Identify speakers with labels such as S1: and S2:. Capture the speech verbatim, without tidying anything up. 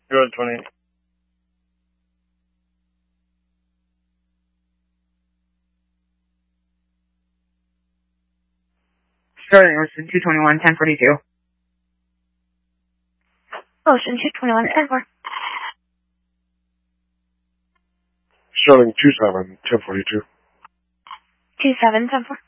S1: Good, twenty.
S2: Sterling, Ocean two twenty-one, ten forty-two.
S3: Ocean two twenty-one, ten four.
S1: Sterling two seven, ten forty-two.
S3: two seven, ten four.